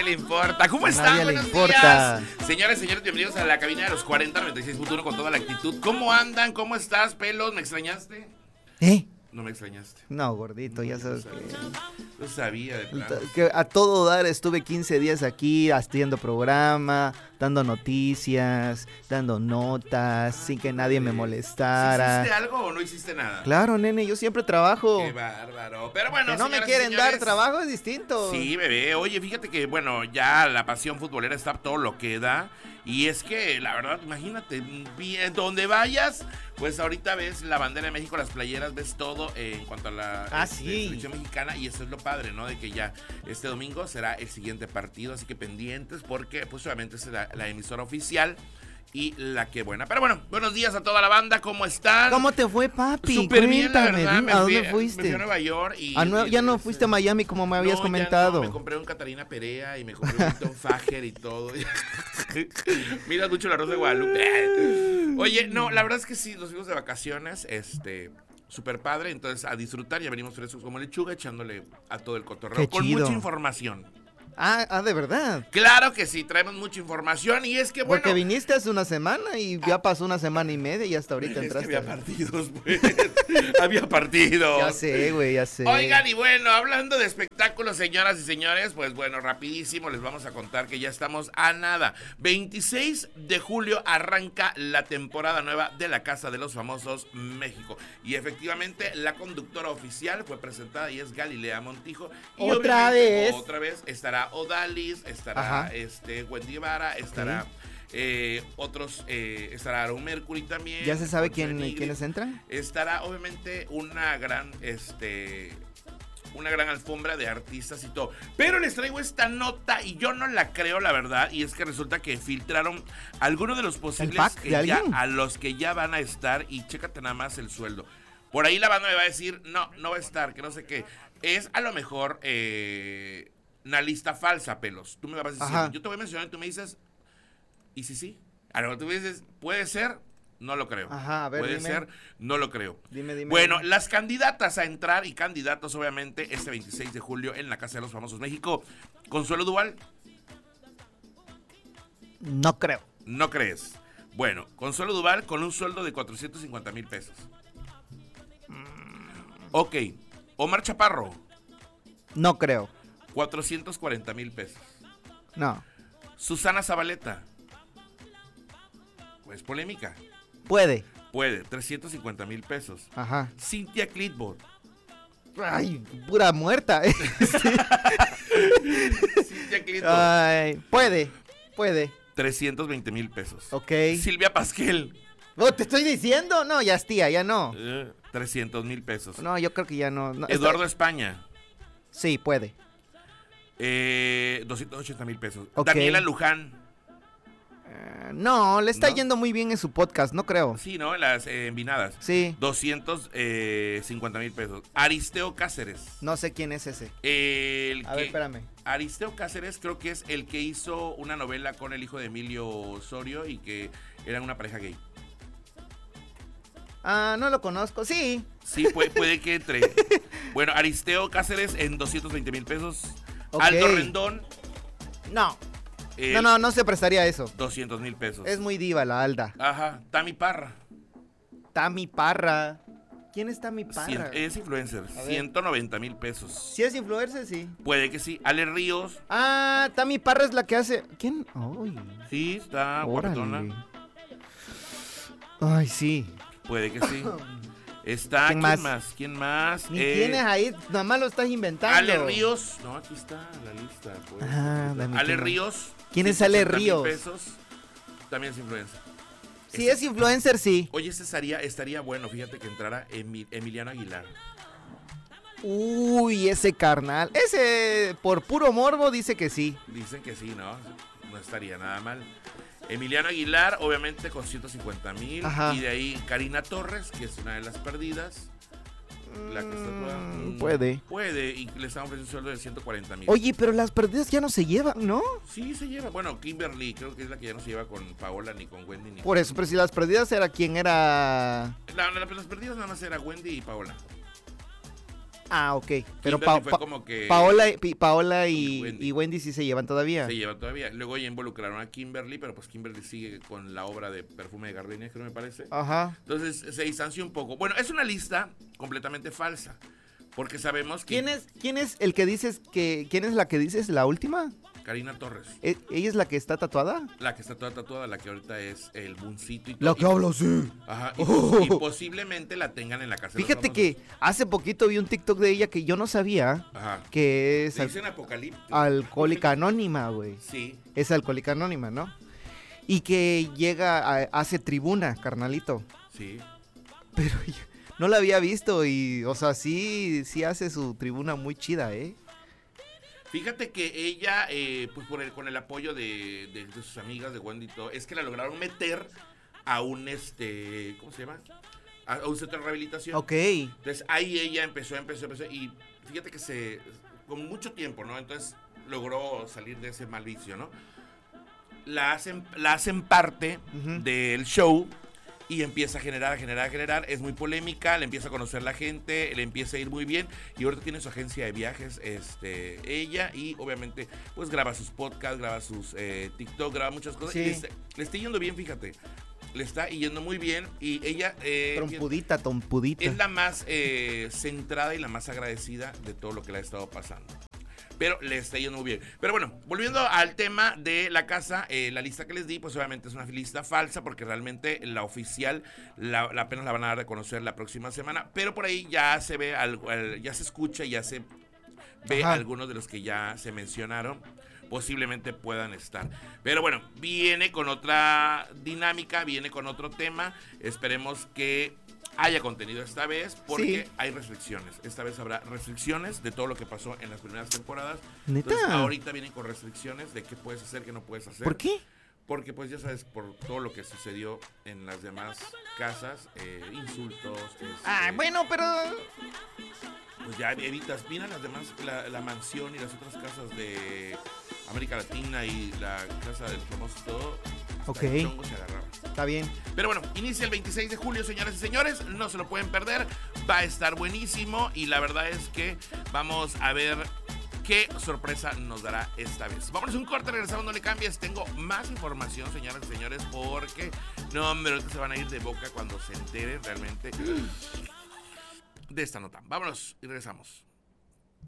le importa. ¿Cómo A están? nadie le Buenos importa. días. Señores, bienvenidos a la cabina de los 4096.1 con toda la actitud. ¿Cómo andan? ¿Cómo estás, pelos? ¿Me extrañaste? No me extrañaste. No, gordito, ya sabes Yo sabía de plano. que a todo dar estuve 15 días aquí haciendo programa, dando noticias, dando notas, sin que nadie me ¿Sí molestara. ¿Hiciste algo o no hiciste nada? Claro, nene, yo siempre trabajo. Qué bárbaro. Pero bueno, Que no me señoras y quieren dar señores, trabajo es distinto. Sí, bebé. Oye, fíjate que, bueno, ya la pasión futbolera está todo lo que da. Y es que, la verdad, imagínate, donde vayas, pues ahorita ves la bandera de México, las playeras, ves todo en cuanto a la Sí. selección mexicana. Y eso es lo padre, ¿no? De que ya este domingo será el siguiente partido. Así que pendientes porque, pues, obviamente es la emisora oficial y la que buena. Pero bueno, buenos días a toda la banda. ¿Cómo están? ¿Cómo te fue, papi? Súper bien, la Cuéntame, verdad. dime, ¿a dónde fuiste? Me fui a Nueva York y... Ya no fuiste a Miami como me habías No, comentado. Ya no, me compré un Catarina Perea y me compré un Tom Fager y todo. Mira mucho la Rosa de Guadalupe. Oye, no, la verdad es que sí, nos fuimos de vacaciones, súper padre, entonces a disfrutar, ya venimos frescos como lechuga, echándole a todo el cotorreo. Qué con chido. mucha información. De verdad. Claro que sí, traemos mucha información y es que bueno... Porque viniste hace una semana y ya pasó una semana y media y hasta ahorita Es que entraste. había partidos, pues. Había partidos. Ya sé, güey, ya sé. Oigan, y bueno, hablando de espectáculos, señoras y señores, pues bueno, rapidísimo les vamos a contar que ya estamos a nada. 26 de julio arranca la temporada nueva de La Casa de los Famosos México. Y efectivamente, la conductora oficial fue presentada y es Galilea Montijo. Y ¿Otra obviamente, vez? Otra vez estará Odalis, estará Ajá. Wendy Guevara, estará... estará Aaron Mercury también. ¿Ya se sabe Poncho de Nigri. quiénes entran? Estará obviamente una gran alfombra de artistas y todo. Pero les traigo esta nota y yo no la creo, la verdad, y es que resulta que filtraron algunos de los posibles pack de alguien? a los que ya van a estar, y chécate nada más el sueldo. Por ahí la banda me va a decir, no va a estar, que no sé qué. Es a lo mejor una lista falsa, pelos. Tú me vas a decir, Ajá. yo te voy a mencionar y tú me dices, ¿y sí? A lo mejor tú me dices, puede ser, no lo creo. Ajá, a ver, puede dime. ser, no lo creo. Dime. Bueno, las candidatas a entrar y candidatos, obviamente, este 26 de julio en la Casa de los Famosos México. Consuelo Duval, No creo. ¿no crees? Bueno, Consuelo Duval con un sueldo de 450,000 pesos. Ok, Omar Chaparro, No creo. 440,000 pesos. No. Susana Zabaleta, pues polémica. Puede. Puede, 350,000 pesos. Ajá. Cynthia Clitbo, Ay, pura muerta. Cynthia Clitbo, Ay, puede. 320,000 pesos. Ok. Silvia Pasquel, Oh, te estoy diciendo. No, ya es tía, ya no. 300,000 pesos. No, yo creo que ya no. Eduardo España, Sí, puede. 280,000 pesos. Ok. Daniela Luján, No, le está ¿No? yendo muy bien en su podcast, no creo. sí, ¿no? En las Envinadas. Sí. 250,000 pesos. Aristeo Cáceres. No sé quién es ese. A ver, espérame. Aristeo Cáceres creo que es el que hizo una novela con el hijo de Emilio Osorio y que eran una pareja gay. No lo conozco. Sí. Sí, puede que entre. Bueno, Aristeo Cáceres en 220,000 pesos. Ok. Aldo Rendón, No. No se prestaría a eso. 200,000 pesos. Es muy diva la Alda. Ajá, Tami Parra. Tami Parra. ¿Quién es Tami Parra? Es influencer, A ver. 190,000 pesos. Si es influencer, sí. Puede que sí. Ale Ríos, Tami Parra es la que hace. ¿Quién? Ay, sí, está órale. guapetona. Ay, sí. Puede que sí. Está, ¿Quién más? ¿Quién más? Ni tienes ahí, nada más lo estás inventando. Ale Ríos, no, aquí está la lista. Pues. Dame Ale quién. Ríos. ¿Quién es Ale 180,000 Ríos? pesos, también es influencer. Si es influencer, sí. Oye, estaría bueno, fíjate que entrara Emiliano Aguilar. Uy, ese carnal. Ese, por puro morbo, dice que sí. Dicen que sí, ¿no? No estaría nada mal. Emiliano Aguilar, obviamente con 150,000. Ajá. Y de ahí Karina Torres, que es una de las perdidas. La que está toda, Puede. Puede, y le están ofreciendo un sueldo de 140,000. Oye, pero las perdidas ya no se llevan, ¿no? Sí, se lleva. Bueno, Kimberly, creo que es la que ya no se lleva con Paola, ni con Wendy, ni Por eso, pero si las perdidas era quien era. Las perdidas nada más era Wendy y Paola. Ah, ok. Pero Kimberly fue como que... Paola y y Wendy sí se llevan todavía. Se llevan todavía. Luego ya involucraron a Kimberly, pero pues Kimberly sigue con la obra de Perfume de Gardenia, creo me parece. Ajá. Entonces se distanció un poco. Bueno, es una lista completamente falsa. Porque sabemos que... ¿Quién es el que dices que... ¿Quién es la que dices la última? Karina Torres. ¿Ella es la que está tatuada? La que está toda tatuada, la que ahorita es el buncito y todo. La que habla así. Ajá. Y posiblemente la tengan en la casa. Fíjate que hace poquito vi un TikTok de ella que yo no sabía. Ajá. Que es... Le dicen apocalipsis. Alcohólica anónima, güey. Sí. Es alcohólica anónima, ¿no? Y que hace tribuna, carnalito. Sí. Pero no la había visto y, o sea, sí hace su tribuna muy chida, ¿eh? Fíjate que ella, pues con el apoyo de sus amigas de Wendy y todo, es que la lograron meter a un, ¿cómo se llama? A un centro de rehabilitación. Ok. Entonces ahí ella empezó y fíjate que con mucho tiempo, ¿no? Entonces logró salir de ese mal vicio, ¿no? La hacen parte del show. Y empieza a generar, es muy polémica, le empieza a conocer la gente, le empieza a ir muy bien, y ahorita tiene su agencia de viajes, ella, y obviamente, pues graba sus podcasts, graba sus TikTok, graba muchas cosas, sí. Y le está yendo bien, fíjate, le está yendo muy bien, y ella... Trompudita. Es la más centrada y la más agradecida de todo lo que le ha estado pasando. Pero le está yendo muy bien. Pero bueno, volviendo al tema de la casa, la lista que les di, pues obviamente es una lista falsa, porque realmente la oficial apenas la van a dar a conocer la próxima semana. Pero por ahí ya se ve, ya se escucha, ya se ve algunos de los que ya se mencionaron. Posiblemente puedan estar. Pero bueno, viene con otra dinámica, viene con otro tema. Esperemos que haya contenido esta vez, porque hay restricciones. Esta vez habrá restricciones de todo lo que pasó en las primeras temporadas. ¿Neta? Entonces, ahorita vienen con restricciones de qué puedes hacer, qué no puedes hacer. ¿Por qué? Porque pues ya sabes, por todo lo que sucedió en las demás casas, insultos. Bueno, pero... Pues ya evitas, miran las demás, la mansión y las otras casas de América Latina y la casa del famoso todo. Ok. El chongo se agarraba. Está bien. Pero bueno, inicia el 26 de julio, señoras y señores, no se lo pueden perder, va a estar buenísimo y la verdad es que vamos a ver qué sorpresa nos dará esta vez. Vámonos a un corte, regresamos, no le cambies, tengo más información, señoras y señores, porque no, hombre, ahorita se van a ir de boca cuando se enteren realmente de esta nota. Vámonos y regresamos.